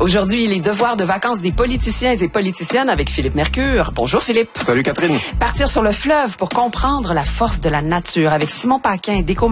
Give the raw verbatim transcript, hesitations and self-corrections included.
Aujourd'hui, les devoirs de vacances des politiciens et politiciennes avec Philippe Mercure. Bonjour Philippe. Salut Catherine. Partir sur le fleuve pour comprendre la force de la nature avec Simon Paquin, déco